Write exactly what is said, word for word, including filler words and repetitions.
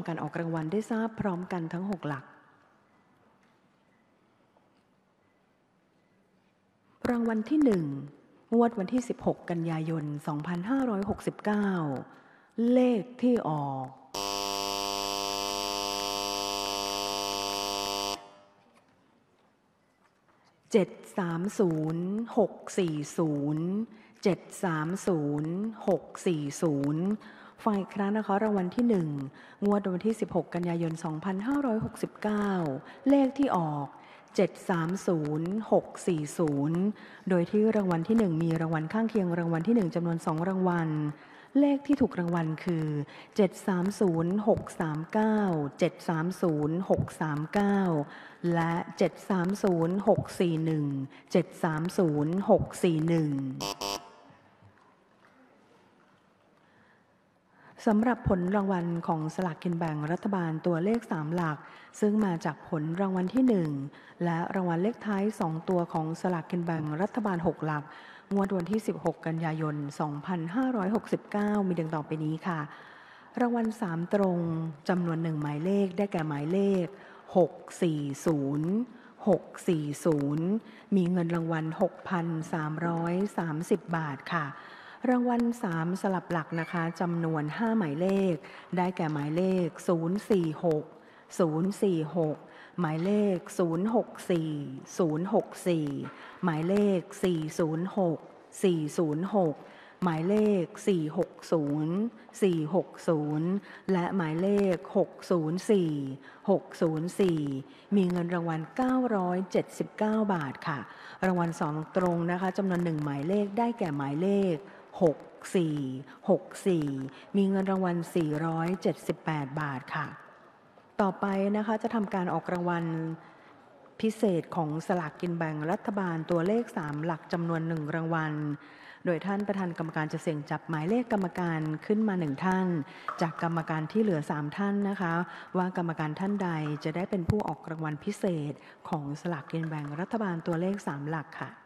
ำการออกรางวัลได้ทราบพร้อมกันทั้งหกหลักรางวัลที่หนึ่งงวดวันที่สิบหกกันยายนสองพันห้าร้อยหกสิบเก้าเลขที่ออกเจ็ดสามศูนย์หกสี่ศูนย์เจ็ดสามศูนย์หกสี่ศูนย์ฟังอีกครั้งนะคะรางวัลที่หนึ่งงวดวันที่สิบหกกันยายนสองพันห้าร้อยหกสิบเก้าเลขที่ออกเจ็ดสามศูนย์หกสี่ศูนย์โดยที่รางวัลที่หนึ่งมีรางวัลข้างเคียงรางวัลที่หนึ่งจำนวนสองรางวัลเลขที่ถูกรางวัลคือเจ็ดสามศูนย์หกสามเก้า เจ็ดสามศูนย์หกสามเก้าและเจ็ดสามศูนย์หกสี่หนึ่ง เจ็ดสามศูนย์หกสี่หนึ่งสำหรับผลรางวัลของสลากกินแบ่งรัฐบาลตัวเลขสามหลักซึ่งมาจากผลรางวัลที่หนึ่งและรางวัลเลขท้ายสองตัวของสลากกินแบ่งรัฐบาลหกหลักงวดวันที่สิบหกกันยายนสองพันห้าร้อยหกสิบเก้ามีดังต่อไปนี้ค่ะรางวัลสามตรงจำนวนหนึ่งหมายเลขได้แก่หมายเลขหกสี่ศูนย์ หกสี่ศูนย์มีเงินรางวัล หกพันสามร้อยสามสิบ บาทค่ะรางวัลสามสลับหลักนะคะจำนวนห้าหมายเลขได้แก่หมายเลขศูนย์สี่หก ศูนย์สี่หกหมายเลขศูนย์หกสี่ ศูนย์หกสี่หมายเลขสี่ศูนย์หก สี่ศูนย์หกหมายเลขสี่หกศูนย์ สี่หกศูนย์และหมายเลขหกศูนย์สี่ หกศูนย์สี่มีเงินรางวัลเก้าร้อยเจ็ดสิบเก้าบาทค่ะรางวัลสองตรงนะคะจำนวนหนึ่งหมายเลขได้แก่หมายเลขหกสี่ หกสี่มีเงินรางวัลสี่ร้อยเจ็ดสิบแปดบาทค่ะต่อไปนะคะจะทำการออกรางวัลพิเศษของสลากกินแบ่งรัฐบาลตัวเลขสามหลักจำนวนหนึ่งรางวัลโดยท่านประธานกรรมการจะเสี่ยงจับหมายเลขกรรมการขึ้นมาหนึ่งท่านจากกรรมการที่เหลือสามท่านนะคะว่ากรรมการท่านใดจะได้เป็นผู้ออกรางวัลพิเศษของสลากกินแบ่งรัฐบาลตัวเลขสามหลักค่ะ